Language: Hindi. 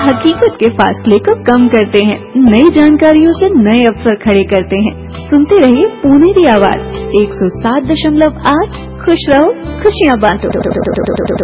हकीकत के फासले को कम करते हैं, नई जानकारियों से नए अवसर खड़े करते हैं। सुनते रहिए पुनेरी आवाज 107.8। खुश रहो, खुशियाँ बांटो।